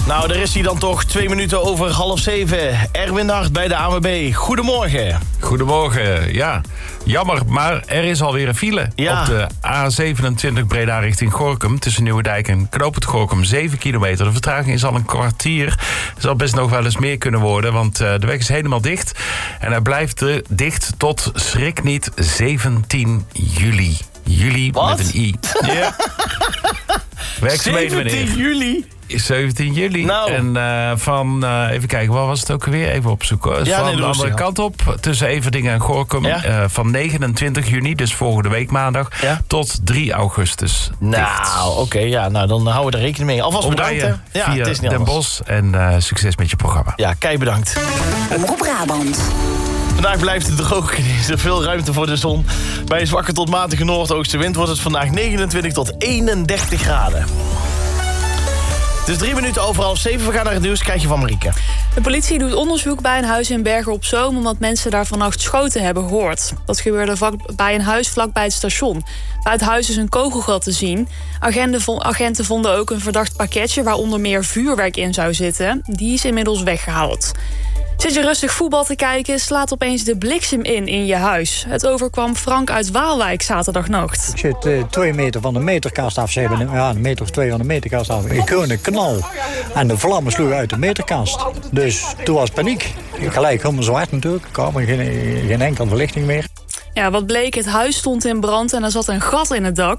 Nou, daar is hij dan toch 2 minuten over 6:30. Erwin Hart bij de ANWB. Goedemorgen. Goedemorgen, ja. Jammer, maar er is alweer een file. Ja. Op de A27 Breda richting Gorinchem. Tussen Nieuwedijk en Knoopend Gorinchem. 7 kilometer. De vertraging is al een kwartier. Het zal best nog wel eens meer kunnen worden. Want de weg is helemaal dicht. En hij blijft dicht tot, schrik niet, 17 juli. Juli Wat? met een I. Ja. 17 juli? 17 juli. Nou. En even kijken, wat was het ook weer? Even opzoeken. Ja, van de andere kant op, tussen Everdingen en Gorinchem. Ja. Van 29 juni, dus volgende week maandag, Ja. tot 3 augustus. Nou, oké, ja, nou dan houden we er rekening mee. Alvast bedankt, hè? Ja, via het is niet Den anders. Bosch en succes met je programma. Ja, kei bedankt. Omroep Brabant. Vandaag blijft het droog en is er veel ruimte voor de zon. Bij een zwakke tot matige noordoostenwind wordt het vandaag 29 tot 31 graden. Het is 3 minuten over 6:30. We gaan naar het nieuws. Krijg je van Marieke. De politie doet onderzoek bij een huis in Bergen op Zoom... omdat mensen daar vannacht schoten hebben gehoord. Dat gebeurde bij een huis vlakbij het station. Bij het huis is een kogelgat te zien. Agenten vonden ook een verdacht pakketje... waar onder meer vuurwerk in zou zitten. Die is inmiddels weggehaald. Zit je rustig voetbal te kijken, slaat opeens de bliksem in je huis. Het overkwam Frank uit Waalwijk zaterdagnacht. Ik zit 2 meter van de meterkast af. Ze hebben een meter of 2 van de meterkast af. Ik hoorde een knal. En de vlammen sloegen uit de meterkast. Dus toen was paniek. Gelijk helemaal zwart natuurlijk. Er kwam geen enkele verlichting meer. Ja, wat bleek, het huis stond in brand en er zat een gat in het dak.